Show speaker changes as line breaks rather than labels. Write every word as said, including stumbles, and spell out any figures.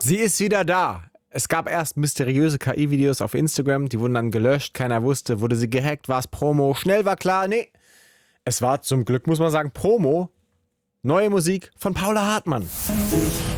Sie ist wieder da. Es gab erst mysteriöse K I-Videos auf Instagram, die wurden dann gelöscht, keiner wusste, wurde sie gehackt, war es Promo, schnell war klar, nee. Es war zum Glück, muss man sagen, Promo. Neue Musik von Paula Hartmann.